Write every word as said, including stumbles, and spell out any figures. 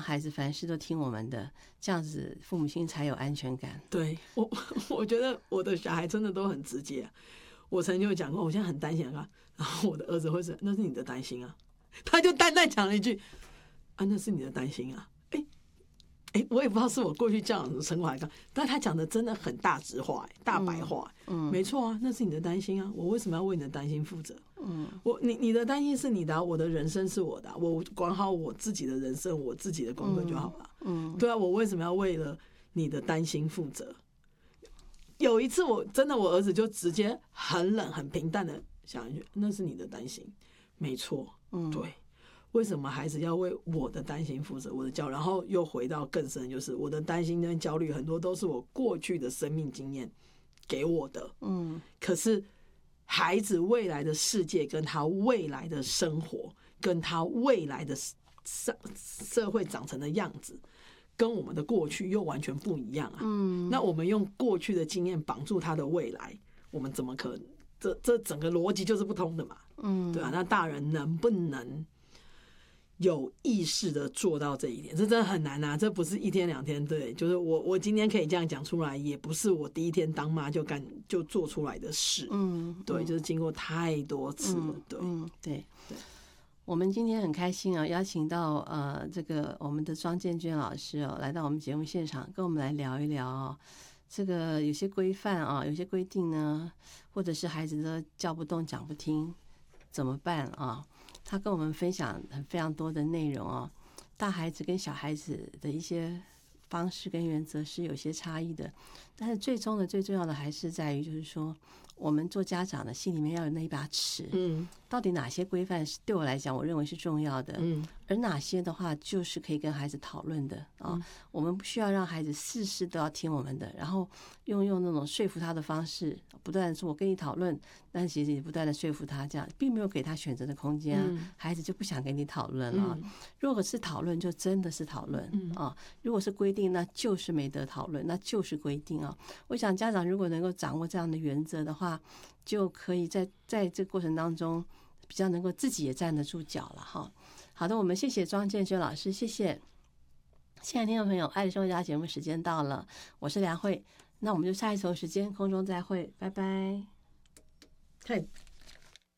孩子凡事都听我们的，这样子父母亲才有安全感。 对，我我觉得我的小孩真的都很直接、啊。我曾经有讲过，我现在很担心啊，然后我的儿子会说：“那是你的担心啊。”他就淡淡讲了一句：“啊，那是你的担心啊。”哎哎，我也不知道是我过去教养的成果还是，但他讲的真的很大直话、大白话。嗯，没错啊，那是你的担心啊，我为什么要为你的担心负责？嗯，我你你的担心是你的、啊，我的人生是我的、啊，我管好我自己的人生，我自己的功课就好了。嗯，对啊，我为什么要为了你的担心负责？有一次我真的我儿子就直接很冷很平淡的想一句，那是你的担心，没错。嗯，对，为什么孩子要为我的担心负责，我的焦虑？然后又回到更深，就是我的担心跟焦虑很多都是我过去的生命经验给我的。嗯，可是孩子未来的世界跟他未来的生活跟他未来的社社会长成的样子跟我们的过去又完全不一样啊！嗯，那我们用过去的经验绑住他的未来，我们怎么可能？这这整个逻辑就是不通的嘛。嗯，对啊。那大人能不能有意识的做到这一点？这真的很难啊！这不是一天两天。对，就是我我今天可以这样讲出来，也不是我第一天当妈就干就做出来的事。嗯，对，就是经过太多次了。对， 嗯，对对。我们今天很开心啊，邀请到呃这个我们的庄建娟老师哦，来到我们节目现场，跟我们来聊一聊哦，这个有些规范啊，有些规定呢，或者是孩子都叫不动、讲不听，怎么办啊？他跟我们分享很非常多的内容哦，大孩子跟小孩子的一些方式跟原则是有些差异的，但是最终的最重要的还是在于，就是说我们做家长的心里面要有那一把尺，嗯，到底哪些规范是对我来讲我认为是重要的，嗯，而哪些的话就是可以跟孩子讨论的啊、嗯。我们不需要让孩子事事都要听我们的，然后用用那种说服他的方式，不断的说我跟你讨论，但其实也不断的说服他，这样并没有给他选择的空间啊，嗯、孩子就不想跟你讨论了、嗯。如果是讨论，就真的是讨论、嗯、啊；如果是规定，那就是没得讨论，那就是规定啊。我想家长如果能够掌握这样的原则的话，就可以在在这个过程当中比较能够自己也站得住脚了哈。好的，我们谢谢庄建娟老师，谢谢。亲爱的听众朋友，爱的生活家节目时间到了，我是梁慧，那我们就下一次时间空中再会，拜拜。 太